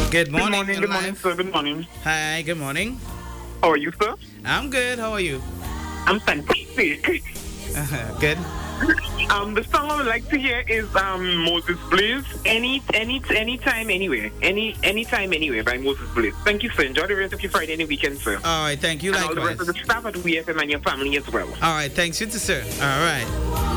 Good Good morning, morning, in good morning, life. sir. Good morning. Hi, good morning. How are you, sir? I'm good. How are you? I'm fantastic. Good. The song I would like to hear is Moses Blaze. Anytime, anywhere. Anytime, anywhere by Moses Blaze. Thank you, sir. Enjoy the rest of your Friday and your weekend, sir. All right, thank you. And all the Likewise. rest of the staff at WFM and your family as well. All right, thanks you too, sir. All right.